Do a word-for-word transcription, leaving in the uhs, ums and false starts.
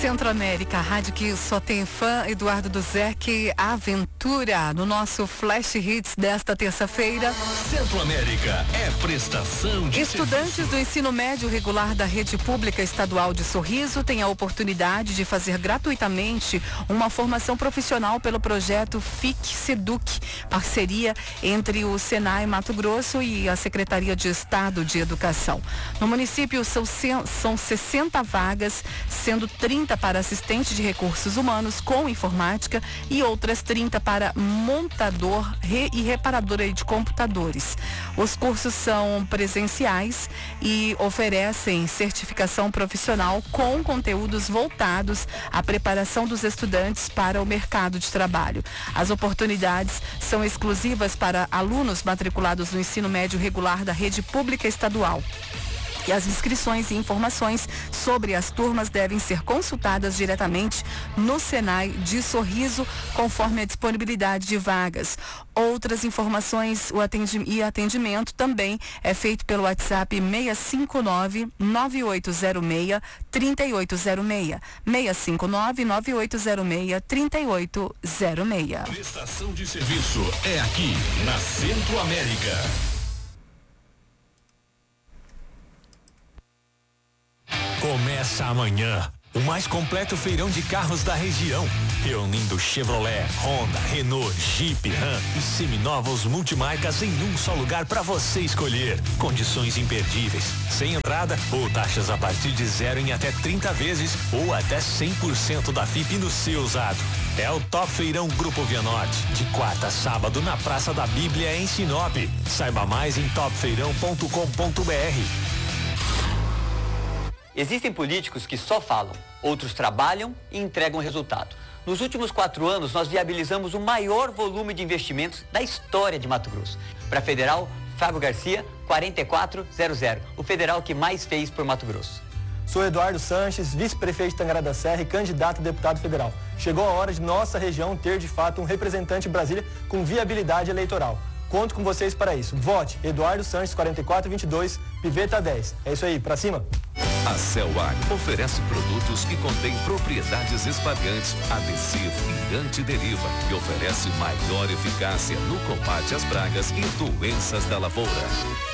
Centro-América, a rádio que só tem fã, Eduardo Duzec, Aventura, no nosso Flash Hits desta terça-feira. Centro-América é prestação de Estudantes serviço. do ensino médio regular da Rede Pública Estadual de Sorriso têm a oportunidade de fazer gratuitamente uma formação profissional pelo projeto F I C Seduc, parceria entre o Senai Mato Grosso e a Secretaria de Estado de Educação. No município são, são sessenta vagas, sendo trinta para assistente de recursos humanos com informática e outras trinta para montador re e reparadora de computadores. Os cursos são presenciais e oferecem certificação profissional com conteúdos voltados à preparação dos estudantes para o mercado de trabalho. As oportunidades são exclusivas para alunos matriculados no ensino médio regular da Rede Pública Estadual. E as inscrições e informações sobre as turmas devem ser consultadas diretamente no Senai de Sorriso, conforme a disponibilidade de vagas. Outras informações o atendi- e atendimento também é feito pelo WhatsApp seis cinco nove, nove oito zero seis, três oito zero seis. seis cinco nove, nove oito zero seis, três oito zero seis. Prestação de serviço é aqui na Centro-América. Começa amanhã o mais completo feirão de carros da região, reunindo Chevrolet, Honda, Renault, Jeep, Ram e seminovos multimarcas em um só lugar para você escolher. Condições imperdíveis, sem entrada ou taxas a partir de zero em até trinta vezes ou até cem por cento da F I P no seu usado. É o Top Feirão Grupo Vianorte, de quarta a sábado na Praça da Bíblia em Sinop. Saiba mais em top feirão ponto com ponto b r. Existem políticos que só falam, outros trabalham e entregam resultado. Nos últimos quatro anos, nós viabilizamos o maior volume de investimentos da história de Mato Grosso. Para a Federal, Fábio Garcia, quarenta e quatro zero zero, o federal que mais fez por Mato Grosso. Sou Eduardo Sanches, vice-prefeito de Tangará da Serra e candidato a deputado federal. Chegou a hora de nossa região ter, de fato, um representante em Brasília com viabilidade eleitoral. Conto com vocês para isso. Vote Eduardo Sanches, quarenta e quatro vinte e dois, Piveta dez. É isso aí, pra cima. A Celwag oferece produtos que contêm propriedades espalhantes, adesivo e antideriva, que oferece maior eficácia no combate às pragas e doenças da lavoura.